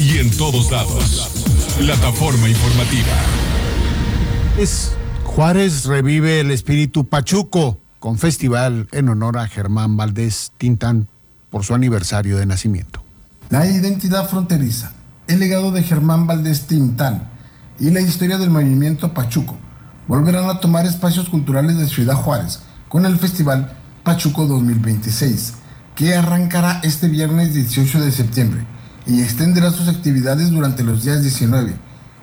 y en todos lados. Plataforma informativa. Juárez revive el espíritu pachuco con festival en honor a Germán Valdés Tintán por su aniversario de nacimiento. La identidad fronteriza, el legado de Germán Valdés Tintán y la historia del movimiento pachuco volverán a tomar espacios culturales de Ciudad Juárez con el Festival Pachuco 2026, que arrancará este viernes 18 de septiembre y extenderá sus actividades durante los días 19,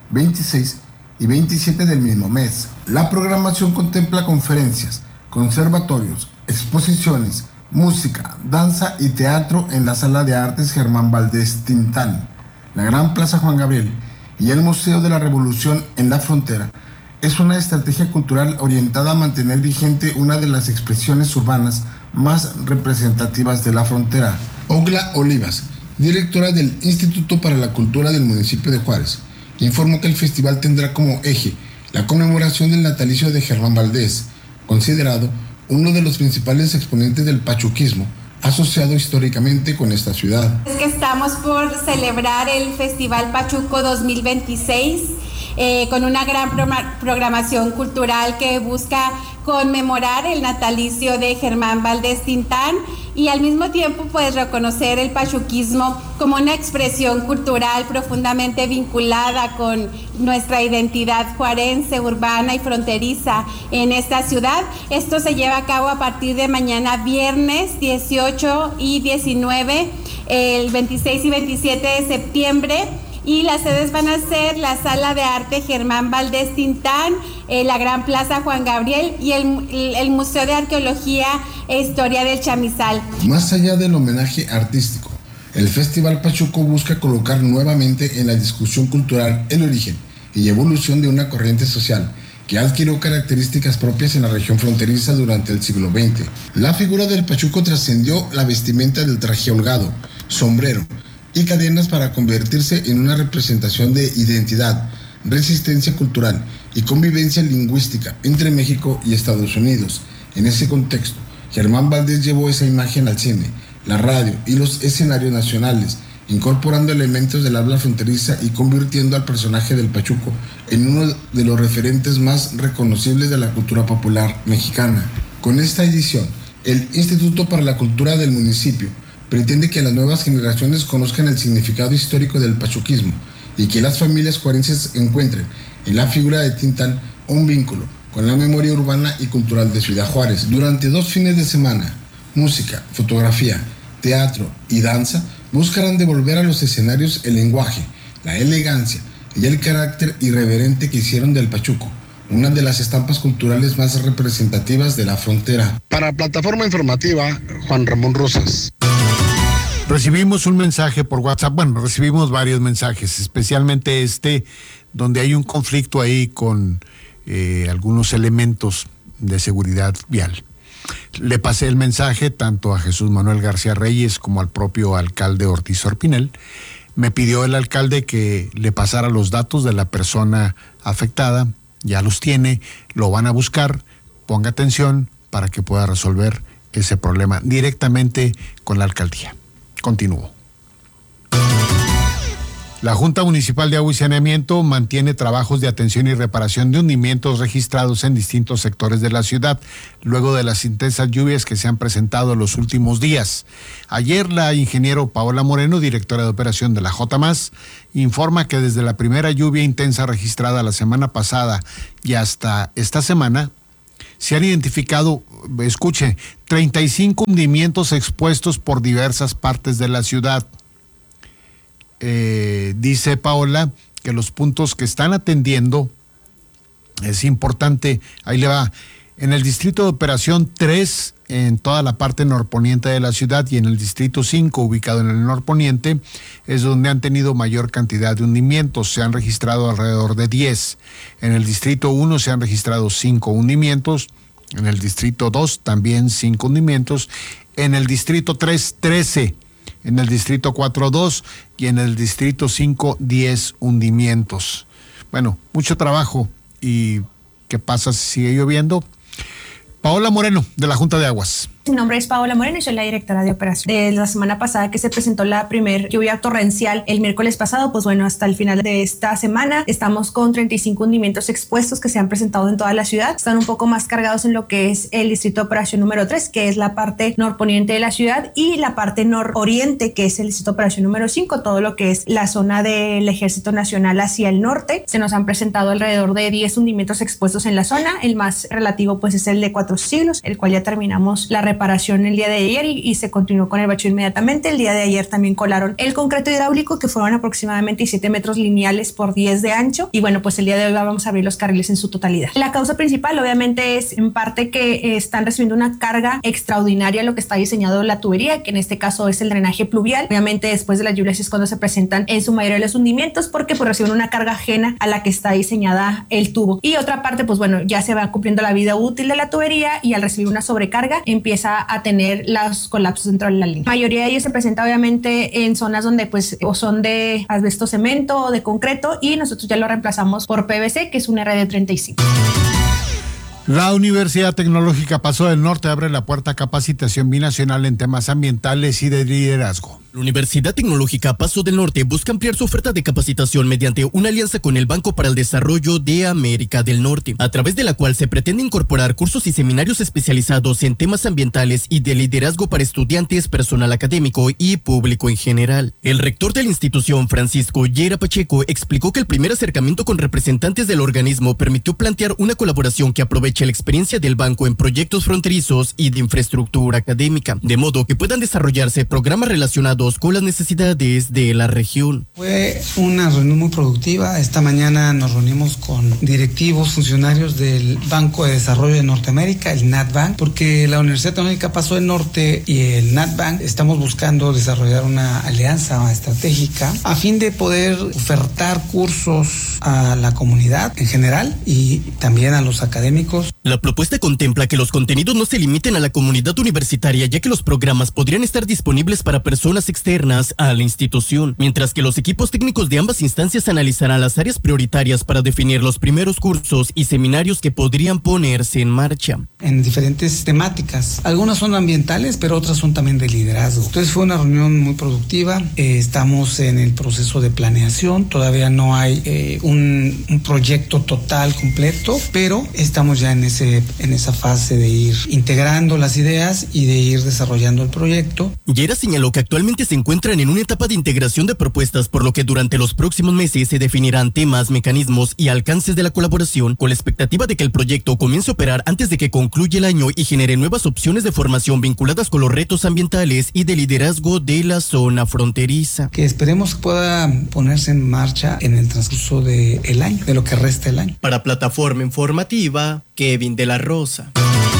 26 y 27 del mismo mes. La programación contempla conferencias, conservatorios, exposiciones, música, danza y teatro en la Sala de Artes Germán Valdés Tintán, la Gran Plaza Juan Gabriel y el Museo de la Revolución en la Frontera. Es una estrategia cultural orientada a mantener vigente una de las expresiones urbanas más representativas de la frontera. Ogla Olivas, directora del Instituto para la Cultura del municipio de Juárez, informó que el festival tendrá como eje la conmemoración del natalicio de Germán Valdés, considerado uno de los principales exponentes del pachuquismo, asociado históricamente con esta ciudad. Es que estamos por celebrar el Festival Pachuco 2026 con una gran programación cultural que busca conmemorar el natalicio de Germán Valdés Tintán y al mismo tiempo pues reconocer el pachuquismo como una expresión cultural profundamente vinculada con nuestra identidad juarense, urbana y fronteriza en esta ciudad. Esto se lleva a cabo a partir de mañana viernes 18 y 19, el 26 y 27 de septiembre. Y las sedes van a ser la Sala de Arte Germán Valdés Tintán, la Gran Plaza Juan Gabriel y el Museo de Arqueología e Historia del Chamizal. Más allá del homenaje artístico, el Festival Pachuco busca colocar nuevamente en la discusión cultural el origen y evolución de una corriente social que adquirió características propias en la región fronteriza durante el siglo XX. La figura del pachuco trascendió la vestimenta del traje holgado, sombrero y cadenas para convertirse en una representación de identidad, resistencia cultural y convivencia lingüística entre México y Estados Unidos. En ese contexto, Germán Valdés llevó esa imagen al cine, la radio y los escenarios nacionales, incorporando elementos del habla fronteriza y convirtiendo al personaje del pachuco en uno de los referentes más reconocibles de la cultura popular mexicana. Con esta edición, el Instituto para la Cultura del municipio pretende que las nuevas generaciones conozcan el significado histórico del pachuquismo y que las familias juarenses encuentren en la figura de Tintán un vínculo con la memoria urbana y cultural de Ciudad Juárez. Durante 2 fines de semana, música, fotografía, teatro y danza buscarán devolver a los escenarios el lenguaje, la elegancia y el carácter irreverente que hicieron del pachuco una de las estampas culturales más representativas de la frontera. Para Plataforma Informativa, Juan Ramón Rosas. Recibimos un mensaje por WhatsApp, recibimos varios mensajes, especialmente donde hay un conflicto ahí con algunos elementos de seguridad vial. Le pasé el mensaje tanto a Jesús Manuel García Reyes como al propio alcalde Ortiz Orpinel. Me pidió el alcalde que le pasara los datos de la persona afectada, ya los tiene, lo van a buscar, ponga atención para que pueda resolver ese problema directamente con la alcaldía. Continúo. La Junta Municipal de Agua y Saneamiento mantiene trabajos de atención y reparación de hundimientos registrados en distintos sectores de la ciudad, luego de las intensas lluvias que se han presentado en los últimos días. Ayer, la ingeniero Paola Moreno, directora de operación de la JMAS, informa que desde la primera lluvia intensa registrada la semana pasada y hasta esta semana, se han identificado, 35 hundimientos expuestos por diversas partes de la ciudad. Dice Paola que los puntos que están atendiendo, es importante, ahí le va, en el distrito de operación 3, en toda la parte norponiente de la ciudad, y en el distrito 5, ubicado en el norponiente, es donde han tenido mayor cantidad de hundimientos. Se han registrado alrededor de 10. En el distrito 1 se han registrado 5 hundimientos. En el distrito 2 también 5 hundimientos. En el distrito 3, 13. En el distrito 4, 2. Y en el distrito 5, 10 hundimientos. Bueno, mucho trabajo. ¿Y qué pasa si sigue lloviendo? Paola Moreno, de la Junta de Aguas. Mi nombre es Paola Moreno y soy la directora de operación. Desde la semana pasada que se presentó la primer lluvia torrencial el miércoles pasado, pues bueno, hasta el final de esta semana estamos con 35 hundimientos expuestos que se han presentado en toda la ciudad. Están un poco más cargados en lo que es el distrito de operación número 3, que es la parte norponiente de la ciudad, y la parte nororiente, que es el distrito de operación número 5, todo lo que es la zona del Ejército Nacional hacia el norte. Se nos han presentado alrededor de 10 hundimientos expuestos en la zona. El más relativo pues es el de 4 siglos, el cual ya terminamos la reparación el día de ayer y se continuó con el bacheo inmediatamente. El día de ayer también colaron el concreto hidráulico, que fueron aproximadamente 7 metros lineales por 10 de ancho, y bueno, pues el día de hoy vamos a abrir los carriles en su totalidad. La causa principal obviamente es en parte que están recibiendo una carga extraordinaria lo que está diseñado la tubería, que en este caso es el drenaje pluvial. Obviamente después de las lluvias es cuando se presentan en su mayoría los hundimientos, porque pues reciben una carga ajena a la que está diseñada el tubo. Y otra parte, pues bueno, ya se va cumpliendo la vida útil de la tubería y al recibir una sobrecarga empieza a tener los colapsos dentro de la línea. La mayoría de ellos se presenta obviamente en zonas donde pues o son de asbesto cemento o de concreto, y nosotros ya lo reemplazamos por PVC, que es un RD35. La Universidad Tecnológica Paso del Norte abre la puerta a capacitación binacional en temas ambientales y de liderazgo. La Universidad Tecnológica Paso del Norte busca ampliar su oferta de capacitación mediante una alianza con el Banco para el Desarrollo de América del Norte, a través de la cual se pretende incorporar cursos y seminarios especializados en temas ambientales y de liderazgo para estudiantes, personal académico y público en general. El rector de la institución, Francisco Llera Pacheco, explicó que el primer acercamiento con representantes del organismo permitió plantear una colaboración que aproveche la experiencia del banco en proyectos fronterizos y de infraestructura académica, de modo que puedan desarrollarse programas relacionados con las necesidades de la región. Fue una reunión muy productiva. Esta mañana nos reunimos con directivos, funcionarios del Banco de Desarrollo de Norteamérica, el NatBank, porque la Universidad Tecnológica Paso del Norte y el NatBank estamos buscando desarrollar una alianza estratégica a fin de poder ofertar cursos a la comunidad en general y también a los académicos. La propuesta contempla que los contenidos no se limiten a la comunidad universitaria, ya que los programas podrían estar disponibles para personas externas a la institución, mientras que los equipos técnicos de ambas instancias analizarán las áreas prioritarias para definir los primeros cursos y seminarios que podrían ponerse en marcha. En diferentes temáticas. Algunas son ambientales, pero otras son también de liderazgo. Entonces fue una reunión muy productiva. Estamos en el proceso de planeación. Todavía no hay un proyecto total completo, pero estamos ya en esa fase de ir integrando las ideas y de ir desarrollando el proyecto. Llera señaló que actualmente se encuentran en una etapa de integración de propuestas, por lo que durante los próximos meses se definirán temas, mecanismos y alcances de la colaboración, con la expectativa de que el proyecto comience a operar antes de que concluya el año y genere nuevas opciones de formación vinculadas con los retos ambientales y de liderazgo de la zona fronteriza. Que esperemos que pueda ponerse en marcha en el transcurso del año, de lo que resta el año. Para Plataforma Informativa, Kevin de la Rosa.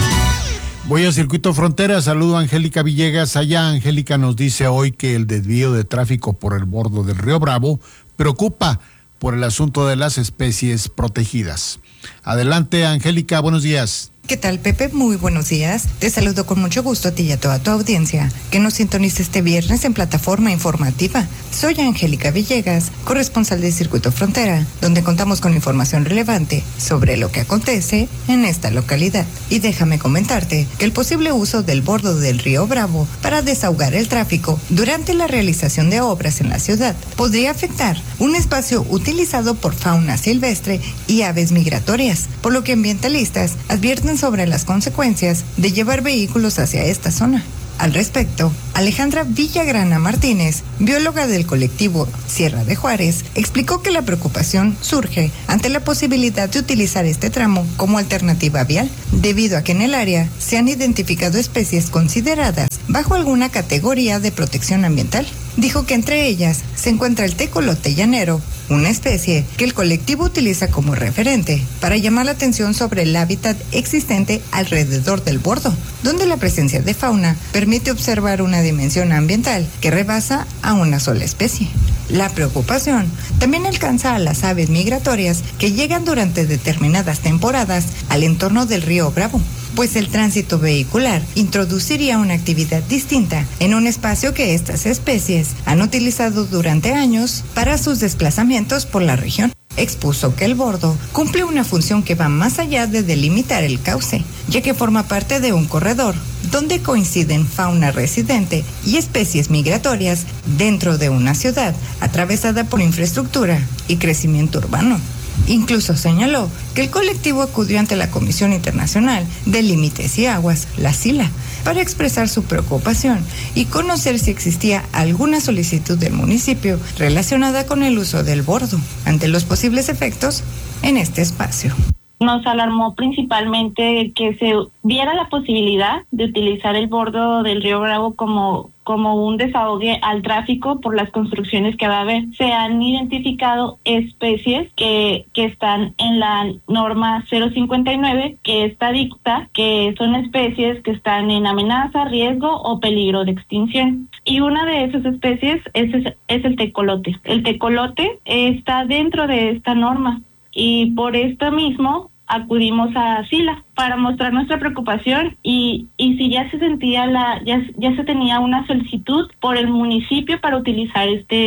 Voy a Circuito Frontera, saludo a Angélica Villegas. Allá Angélica nos dice hoy que el desvío de tráfico por el bordo del Río Bravo preocupa por el asunto de las especies protegidas. Adelante Angélica, buenos días. ¿Qué tal, Pepe? Muy buenos días. Te saludo con mucho gusto a ti y a toda tu audiencia que nos sintoniza este viernes en Plataforma Informativa. Soy Angélica Villegas, corresponsal de Circuito Frontera, donde contamos con información relevante sobre lo que acontece en esta localidad. Y déjame comentarte que el posible uso del bordo del Río Bravo para desahogar el tráfico durante la realización de obras en la ciudad podría afectar un espacio utilizado por fauna silvestre y aves migratorias, por lo que ambientalistas advierten sobre las consecuencias de llevar vehículos hacia esta zona. Al respecto, Alejandra Villagrana Martínez, bióloga del colectivo Sierra de Juárez, explicó que la preocupación surge ante la posibilidad de utilizar este tramo como alternativa vial, debido a que en el área se han identificado especies consideradas bajo alguna categoría de protección ambiental. Dijo que entre ellas se encuentra el tecolote llanero, una especie que el colectivo utiliza como referente para llamar la atención sobre el hábitat existente alrededor del bordo, donde la presencia de fauna permite observar una dimensión ambiental que rebasa a una sola especie. La preocupación también alcanza a las aves migratorias que llegan durante determinadas temporadas al entorno del río Bravo, pues el tránsito vehicular introduciría una actividad distinta en un espacio que estas especies han utilizado durante años para sus desplazamientos por la región. Expuso que el bordo cumple una función que va más allá de delimitar el cauce, ya que forma parte de un corredor donde coinciden fauna residente y especies migratorias dentro de una ciudad atravesada por infraestructura y crecimiento urbano. Incluso señaló que el colectivo acudió ante la Comisión Internacional de Límites y Aguas, la CILA, para expresar su preocupación y conocer si existía alguna solicitud del municipio relacionada con el uso del bordo ante los posibles efectos en este espacio. Nos alarmó principalmente que se diera la posibilidad de utilizar el bordo del río Bravo como un desahogue al tráfico por las construcciones que va a haber. Se han identificado especies que están en la norma 059, que está dicta que son especies que están en amenaza, riesgo o peligro de extinción. Y una de esas especies es el tecolote. El tecolote está dentro de esta norma. Y por esto mismo acudimos a SILA para mostrar nuestra preocupación y si ya se sentía ya se tenía una solicitud por el municipio para utilizar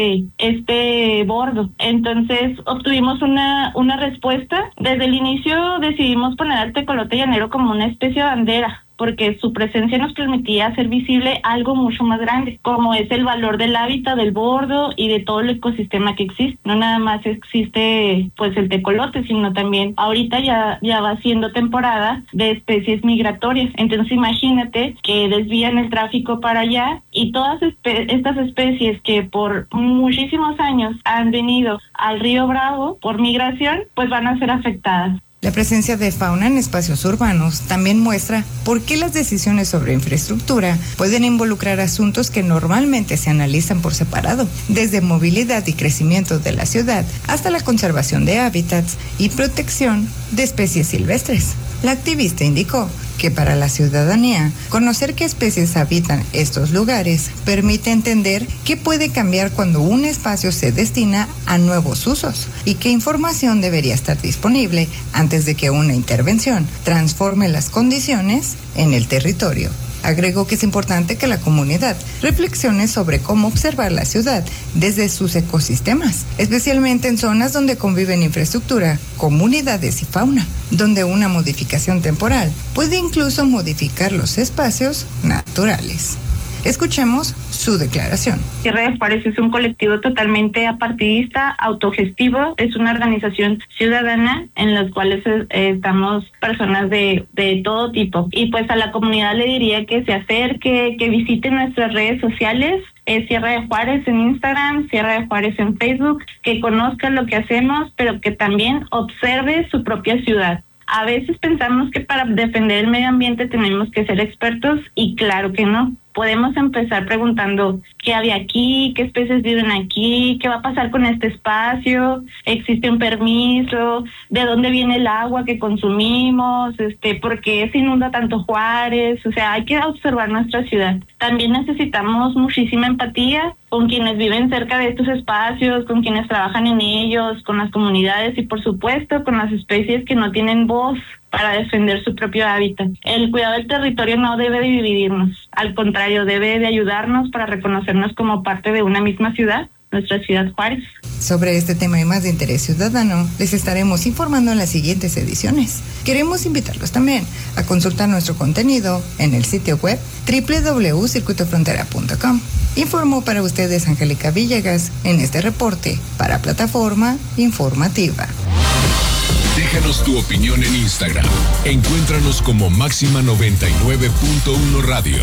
este bordo. Entonces obtuvimos una respuesta. Desde el inicio decidimos poner al tecolote llanero como una especie de bandera, porque su presencia nos permitía hacer visible algo mucho más grande, como es el valor del hábitat del bordo y de todo el ecosistema que existe. No nada más existe pues el tecolote, sino también ahorita ya va siendo temporada de especies migratorias. Entonces imagínate que desvían el tráfico para allá y todas estas especies que por muchísimos años han venido al río Bravo por migración, pues van a ser afectadas. La presencia de fauna en espacios urbanos también muestra por qué las decisiones sobre infraestructura pueden involucrar asuntos que normalmente se analizan por separado, desde movilidad y crecimiento de la ciudad hasta la conservación de hábitats y protección de especies silvestres. La activista indicó que para la ciudadanía, conocer qué especies habitan estos lugares permite entender qué puede cambiar cuando un espacio se destina a nuevos usos y qué información debería estar disponible antes de que una intervención transforme las condiciones en el territorio. Agregó que es importante que la comunidad reflexione sobre cómo observar la ciudad desde sus ecosistemas, especialmente en zonas donde conviven infraestructura, comunidades y fauna, donde una modificación temporal puede incluso modificar los espacios naturales. Escuchemos su declaración. Sierra de Juárez es un colectivo totalmente apartidista, autogestivo, es una organización ciudadana en las cuales estamos personas de todo tipo. Y pues a la comunidad le diría que se acerque, que visite nuestras redes sociales, Sierra de Juárez en Instagram, Sierra de Juárez en Facebook, que conozca lo que hacemos, pero que también observe su propia ciudad. A veces pensamos que para defender el medio ambiente tenemos que ser expertos y claro que no. Podemos empezar preguntando qué había aquí, qué especies viven aquí, qué va a pasar con este espacio, existe un permiso, de dónde viene el agua que consumimos, por qué se inunda tanto Juárez. O sea, hay que observar nuestra ciudad. También necesitamos muchísima empatía con quienes viven cerca de estos espacios, con quienes trabajan en ellos, con las comunidades y por supuesto con las especies que no tienen voz para defender su propio hábitat. El cuidado del territorio no debe de dividirnos, al contrario, debe de ayudarnos para reconocernos como parte de una misma ciudad, nuestra ciudad Juárez. Sobre este tema y más de interés ciudadano, les estaremos informando en las siguientes ediciones. Queremos invitarlos también a consultar nuestro contenido en el sitio web www.circuitofrontera.com. Informó para ustedes Angélica Villegas en este reporte para Plataforma Informativa. Déjanos tu opinión en Instagram. Encuéntranos como Máxima 99.1 Radio.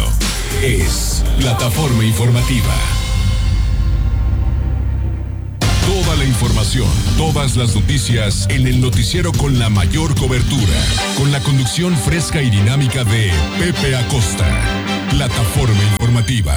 Es Plataforma Informativa. Toda la información, todas las noticias en el noticiero con la mayor cobertura. Con la conducción fresca y dinámica de Pepe Acosta. Plataforma Informativa.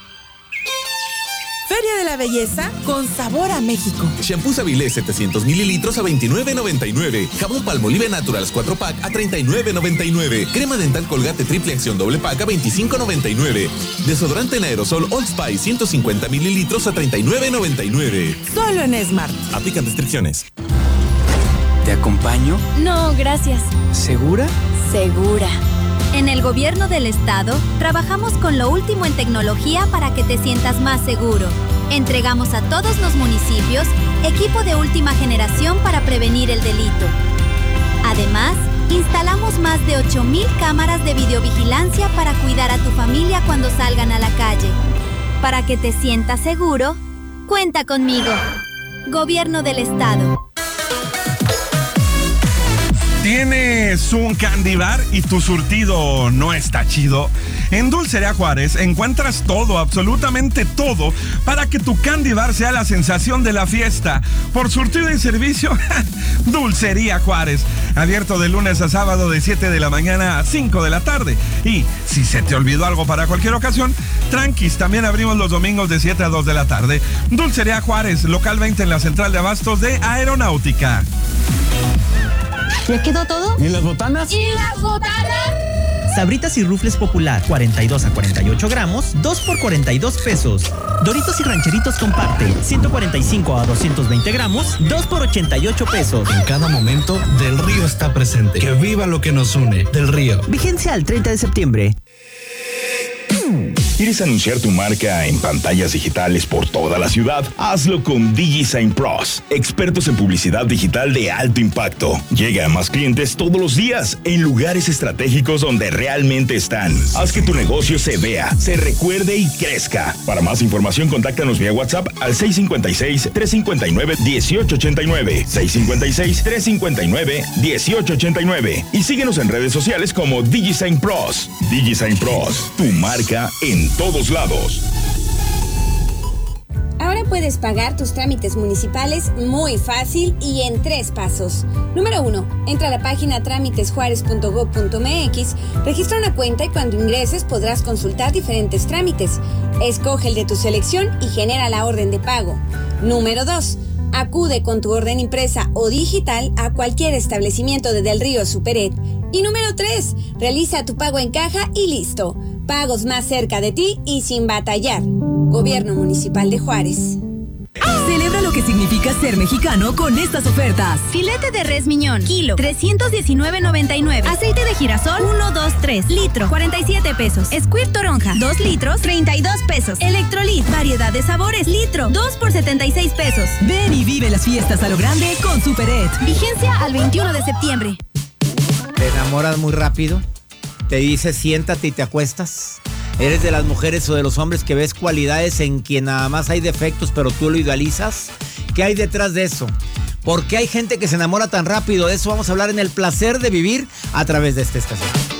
Feria de la Belleza con sabor a México. Shampoo Avilés 700 mililitros a $29.99. Jabón Palmolive Naturals 4-pack a $39.99. Crema dental Colgate triple acción doble pack a $25.99. Desodorante en aerosol Old Spice 150 mililitros a $39.99. Solo en Smart. Aplican restricciones. ¿Te acompaño? No, gracias. ¿Segura? Segura. En el gobierno del estado, trabajamos con lo último en tecnología para que te sientas más seguro. Entregamos a todos los municipios equipo de última generación para prevenir el delito. Además, Instalamos más de 8,000 cámaras de videovigilancia para cuidar a tu familia cuando salgan a la calle. Para que te sientas seguro, cuenta conmigo. Gobierno del Estado. ¿Tienes un candy bar y tu surtido no está chido? En Dulcería Juárez encuentras todo, absolutamente todo, para que tu candy bar sea la sensación de la fiesta. Por surtido y servicio, Dulcería Juárez. Abierto de lunes a sábado de 7 de la mañana a 5 de la tarde. Y si se te olvidó algo para cualquier ocasión, tranquis, también abrimos los domingos de 7 a 2 de la tarde. Dulcería Juárez, local 20 en la central de abastos de Aeronáutica. ¿Ya quedó todo? ¿Y las botanas? ¿Y las botanas? Sabritas y Rufles Popular, 42 a 48 gramos, 2 por 42 pesos. Doritos y Rancheritos Comparte, 145 a 220 gramos, 2 por 88 pesos. En cada momento, Del Río está presente. Que viva lo que nos une. Del Río. Vigencia al 30 de septiembre. ¿Quieres anunciar tu marca en pantallas digitales por toda la ciudad? Hazlo con DigiSign Pros, expertos en publicidad digital de alto impacto. Llega a más clientes todos los días, en lugares estratégicos donde realmente están. Haz que tu negocio se vea, se recuerde y crezca. Para más información, contáctanos vía WhatsApp al 656-359-1889. 656-359-1889. Y síguenos en redes sociales como DigiSign Pros. DigiSign Pros, tu marca en todos lados. Ahora puedes pagar tus trámites municipales muy fácil y en 3 pasos. Número 1. Entra a la página tramitesjuarez.gov.mx, registra una cuenta y cuando ingreses podrás consultar diferentes trámites. Escoge el de tu selección y genera la orden de pago. Número 2. Acude con tu orden impresa o digital a cualquier establecimiento de Del Río Superet. Y número 3. Realiza tu pago en caja y listo. Pagos más cerca de ti y sin batallar. Gobierno Municipal de Juárez. Celebra lo que significa ser mexicano con estas ofertas. Filete de res miñón, kilo, 319.99. Aceite de girasol, 1, 2, 3, litro, 47 pesos. Squirt toronja, 2 litros, 32 pesos. Electrolit, variedad de sabores, litro, 2 por 76 pesos. Ven y vive las fiestas a lo grande con Superet. Vigencia al 21 de septiembre. ¿Te enamoras muy rápido? ¿Te dice siéntate y te acuestas? ¿Eres de las mujeres o de los hombres que ves cualidades en quien nada más hay defectos pero tú lo idealizas? ¿Qué hay detrás de eso? ¿Por qué hay gente que se enamora tan rápido? De eso vamos a hablar en El Placer de Vivir a través de esta estación.